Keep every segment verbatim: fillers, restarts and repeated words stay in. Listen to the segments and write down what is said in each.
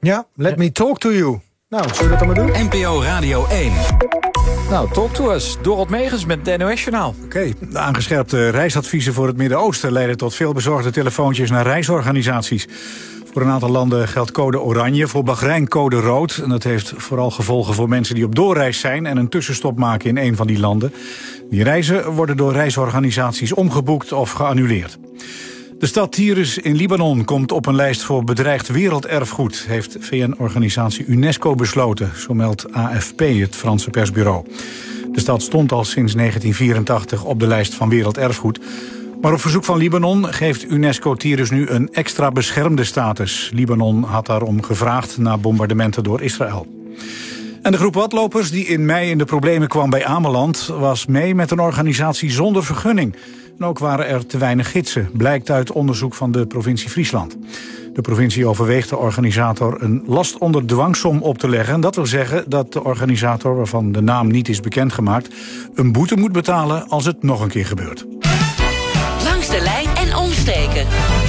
Ja, let me talk to you. Nou, zullen we dat dan maar doen? N P O Radio één. Nou, talk to us. Dorot Megens met het N O S-journaal. Oké, okay. De aangescherpte reisadviezen voor het Midden-Oosten leiden tot veel bezorgde telefoontjes naar reisorganisaties. Voor een aantal landen geldt code oranje, voor Bahrein code rood. En dat heeft vooral gevolgen voor mensen die op doorreis zijn en een tussenstop maken in een van die landen. Die reizen worden door reisorganisaties omgeboekt of geannuleerd. De stad Tyrus in Libanon komt op een lijst voor bedreigd werelderfgoed, heeft V N-organisatie UNESCO besloten, zo meldt A F P, het Franse persbureau. De stad stond al sinds negentien vierentachtig op de lijst van werelderfgoed. Maar op verzoek van Libanon geeft UNESCO Tyrus nu een extra beschermde status. Libanon had daarom gevraagd na bombardementen door Israël. En de groep wadlopers die in mei in de problemen kwam bij Ameland was mee met een organisatie zonder vergunning. En ook waren er te weinig gidsen, blijkt uit onderzoek van de provincie Friesland. De provincie overweegt de organisator een last onder dwangsom op te leggen. Dat wil zeggen dat de organisator, waarvan de naam niet is bekendgemaakt, een boete moet betalen als het nog een keer gebeurt. Langs de lijn en omsteken.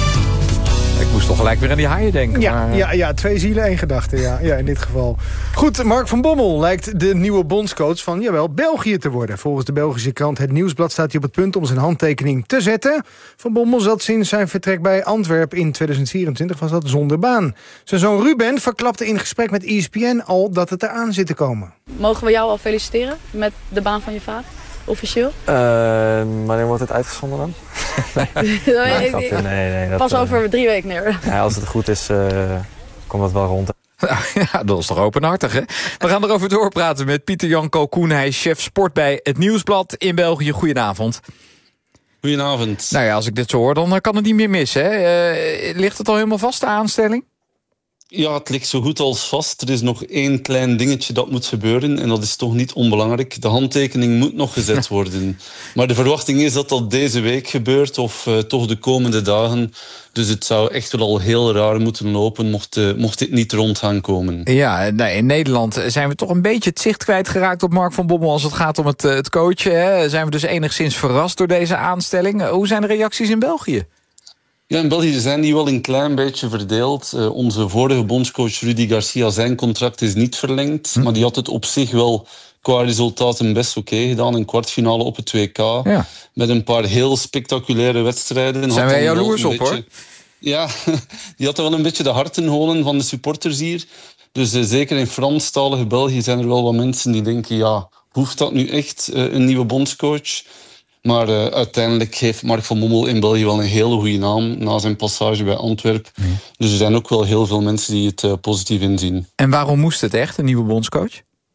Ik moest toch gelijk weer aan die haaien denken. Ja, maar... ja, ja, twee zielen, één gedachte. Ja, ja, in dit geval. Goed, Mark van Bommel lijkt de nieuwe bondscoach van, jawel, België te worden. Volgens de Belgische krant Het Nieuwsblad staat hij op het punt om zijn handtekening te zetten. Van Bommel zat sinds zijn vertrek bij Antwerpen in tweeduizend vierentwintig was dat zonder baan. Zijn zoon Ruben verklapte in gesprek met E S P N al dat het eraan zit te komen. Mogen we jou al feliciteren met de baan van je vader? Officieel? Uh, wanneer wordt het uitgezonden dan? nee, nee, nee, nee, nee, dat, pas over uh, drie weken neer. Ja, als het goed is, uh, komt dat wel rond. Ja, dat is toch openhartig, hè? We gaan erover doorpraten met Pieter-Jan Kalkoen. Hij is chef sport bij Het Nieuwsblad in België. Goedenavond. Goedenavond. Nou ja, als ik dit zo hoor, dan kan het niet meer mis, hè? Uh, ligt het al helemaal vast, de aanstelling? Ja, het ligt zo goed als vast. Er is nog één klein dingetje dat moet gebeuren en dat is toch niet onbelangrijk. De handtekening moet nog gezet worden. Maar de verwachting is dat dat deze week gebeurt of uh, toch de komende dagen. Dus het zou echt wel al heel raar moeten lopen mocht, uh, mocht dit niet rond gaan komen. Ja, nee, in Nederland zijn we toch een beetje het zicht kwijtgeraakt op Mark van Bommel als het gaat om het, uh, het coachen. Hè? Zijn we dus enigszins verrast door deze aanstelling. Uh, hoe zijn de reacties in België? Ja, in België zijn die wel een klein beetje verdeeld. Uh, onze vorige bondscoach Rudy Garcia, zijn contract is niet verlengd. Hm. Maar die had het op zich wel qua resultaten best oké okay gedaan. Een kwartfinale op het W K. Ja. Met een paar heel spectaculaire wedstrijden. Zijn wij jaloers op, beetje, hoor. Ja, die had wel een beetje de hartenholen van de supporters hier. Dus uh, zeker in Franstalige België zijn er wel wat mensen die denken, ja, hoeft dat nu echt, uh, een nieuwe bondscoach? Maar uh, uiteindelijk heeft Mark van Bommel in België wel een hele goede naam na zijn passage bij Antwerpen. Mm. Dus er zijn ook wel heel veel mensen die het uh, positief inzien. En waarom moest het echt, een nieuwe bondscoach?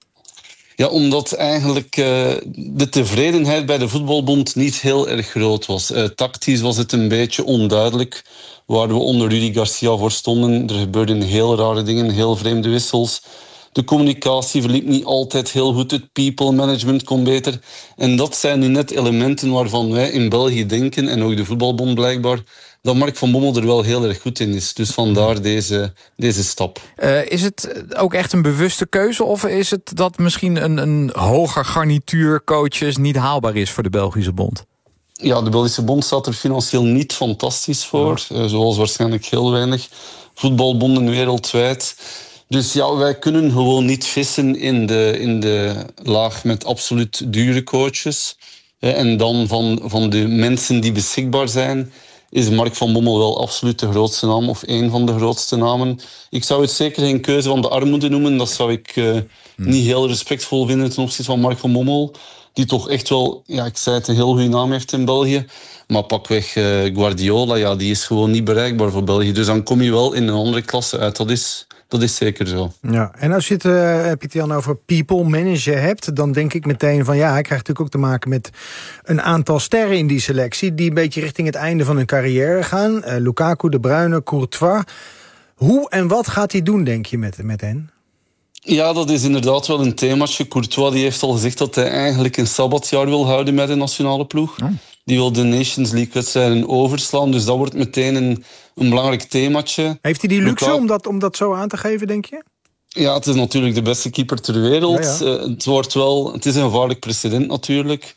Ja, omdat eigenlijk uh, de tevredenheid bij de voetbalbond niet heel erg groot was. Uh, tactisch was het een beetje onduidelijk waar we onder Rudy Garcia voor stonden. Er gebeurden heel rare dingen, heel vreemde wissels. De communicatie verliep niet altijd heel goed. Het people management kon beter. En dat zijn nu net elementen waarvan wij in België denken, en ook de voetbalbond blijkbaar, dat Mark van Bommel er wel heel erg goed in is. Dus vandaar deze, deze stap. Uh, is het ook echt een bewuste keuze? Of is het dat misschien een, een hoger garnituur coaches niet haalbaar is voor de Belgische bond? Ja, de Belgische bond staat er financieel niet fantastisch voor. Uh, zoals waarschijnlijk heel weinig voetbalbonden wereldwijd. Dus ja, wij kunnen gewoon niet vissen in de, in de laag met absoluut dure coaches. En dan van, van de mensen die beschikbaar zijn, is Mark van Bommel wel absoluut de grootste naam, of één van de grootste namen. Ik zou het zeker geen keuze van de armoede noemen. Dat zou ik uh, hmm. niet heel respectvol vinden ten opzichte van Mark van Bommel, die toch echt wel, ja, ik zei het, een heel goede naam heeft in België. Maar pakweg uh, Guardiola, ja, die is gewoon niet bereikbaar voor België. Dus dan kom je wel in een andere klasse uit. Dat is... Dat is zeker zo. Ja, en als je het, uh, Pieter-Jan, over people manager hebt, dan denk ik meteen van, ja, hij krijgt natuurlijk ook te maken met een aantal sterren in die selectie die een beetje richting het einde van hun carrière gaan. Uh, Lukaku, De Bruyne, Courtois. Hoe en wat gaat hij doen, denk je, met, met hen? Ja, dat is inderdaad wel een themaatje. Courtois die heeft al gezegd dat hij eigenlijk een sabbatjaar wil houden met de nationale ploeg. Oh. Die wil de Nations League-wedstrijden overslaan. Dus dat wordt meteen een, een belangrijk themaatje. Heeft hij die luxe om dat, om dat zo aan te geven, denk je? Ja, het is natuurlijk de beste keeper ter wereld. Ja, ja. Uh, het, wordt wel, het is een gevaarlijk precedent natuurlijk.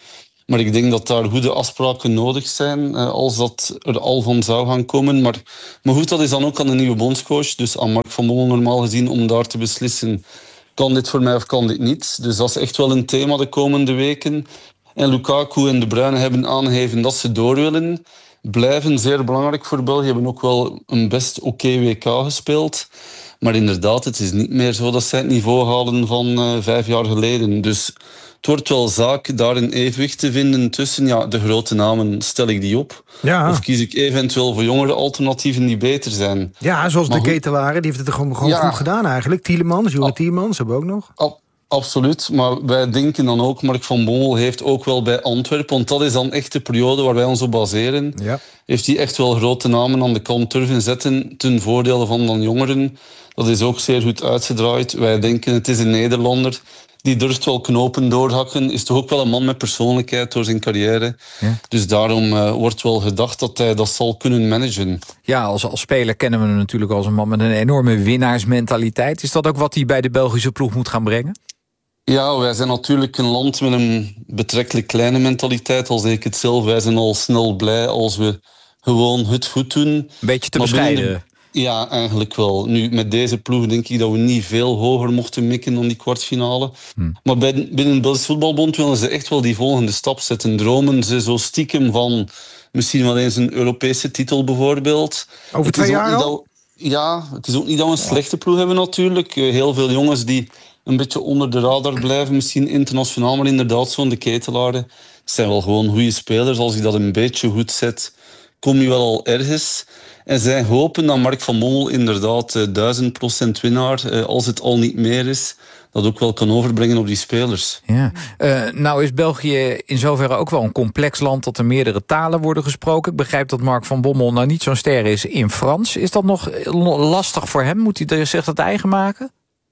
Maar ik denk dat daar goede afspraken nodig zijn uh, als dat er al van zou gaan komen. Maar, maar goed, dat is dan ook aan de nieuwe bondscoach. Dus aan Mark van Bommel normaal gezien om daar te beslissen... kan dit voor mij of kan dit niet? Dus dat is echt wel een thema de komende weken. En Lukaku en De Bruyne hebben aangegeven dat ze door willen. Blijven zeer belangrijk voor België. Hebben ook wel een best oké W K gespeeld. Maar inderdaad, het is niet meer zo dat zij het niveau halen van uh, vijf jaar geleden. Dus het wordt wel zaak daar een evenwicht te vinden tussen ja, de grote namen. Stel ik die op? Ja. Of kies ik eventueel voor jongere alternatieven die beter zijn? Ja, zoals maar de Ketelaren, die heeft het gewoon, gewoon ja. goed gedaan eigenlijk. Tielemans, Jorrit Oh. Tielemans hebben we ook nog. Oh. Absoluut, maar wij denken dan ook, Mark van Bommel heeft ook wel bij Antwerpen, want dat is dan echt de periode waar wij ons op baseren, Ja. heeft hij echt wel grote namen aan de kant durven zetten ten voordele van dan jongeren. Dat is ook zeer goed uitgedraaid. Wij denken, het is een Nederlander, die durft wel knopen doorhakken, is toch ook wel een man met persoonlijkheid door zijn carrière. Ja. Dus daarom uh, wordt wel gedacht dat hij dat zal kunnen managen. Ja, als, als speler kennen we hem natuurlijk als een man met een enorme winnaarsmentaliteit. Is dat ook wat hij bij de Belgische ploeg moet gaan brengen? Ja, wij zijn natuurlijk een land met een betrekkelijk kleine mentaliteit. Al zeg ik het zelf, wij zijn al snel blij als we gewoon het goed doen. Een beetje te maar bescheiden. De, ja, eigenlijk wel. Nu, met deze ploeg denk ik dat we niet veel hoger mochten mikken dan die kwartfinale. Hm. Maar bij, binnen de Belgische Voetbalbond willen ze echt wel die volgende stap zetten. Dromen ze zo stiekem van misschien wel eens een Europese titel bijvoorbeeld. Over twee jaar al? Dat, ja, het is ook niet dat we een slechte ploeg hebben natuurlijk. Heel veel jongens die een beetje onder de radar blijven, misschien internationaal, maar inderdaad zo'n de Ketelaren. Het zijn wel gewoon goede spelers. Als je dat een beetje goed zet, kom je wel al ergens. En zij hopen dat Mark van Bommel inderdaad duizend procent winnaar, als het al niet meer is, dat ook wel kan overbrengen op die spelers. Ja. Uh, nou is België in zoverre ook wel een complex land dat er meerdere talen worden gesproken. Ik begrijp dat Mark van Bommel nou niet zo'n ster is in Frans. Is dat nog lastig voor hem? Moet hij zich dat eigen maken?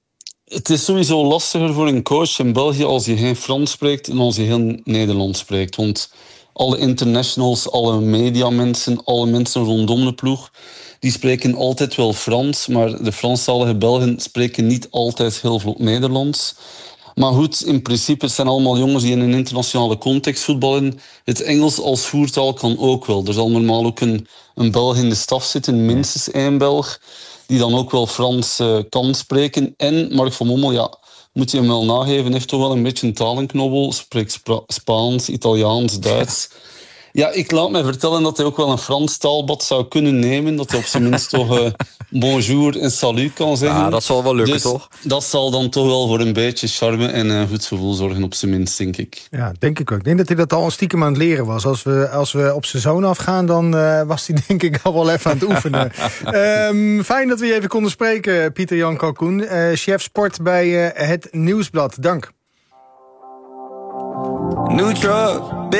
Het is sowieso lastiger voor een coach in België als je geen Frans spreekt en als je geen Nederlands spreekt. Want alle internationals, alle mediamensen, alle mensen rondom de ploeg, die spreken altijd wel Frans, maar de Franstalige Belgen spreken niet altijd heel vlot Nederlands. Maar goed, in principe het zijn allemaal jongens die in een internationale context voetballen. Het Engels als voertaal kan ook wel. Er zal normaal ook een, een Belg in de staf zitten, minstens één Belg, die dan ook wel Frans uh, kan spreken. En Mark van Bommel, ja, moet je hem wel nageven, heeft toch wel een beetje een talenknobbel. Spreekt Spa- Spaans, Italiaans, Duits. Ja, ik laat mij vertellen dat hij ook wel een Frans taalbad zou kunnen nemen. Dat hij op zijn minst toch uh, bonjour en salut kan zeggen. Ja, dat zal wel lukken, dus toch? Dat zal dan toch wel voor een beetje charme en een goed gevoel zorgen op zijn minst, denk ik. Ja, denk ik ook. Ik denk dat hij dat al een stiekem aan het leren was. Als we, als we op zijn zoon afgaan, dan uh, was hij denk ik al wel even aan het oefenen. um, fijn dat we je even konden spreken, Pieter-Jan Kalkoen. Uh, chef sport bij uh, Het Nieuwsblad. Dank. New truck,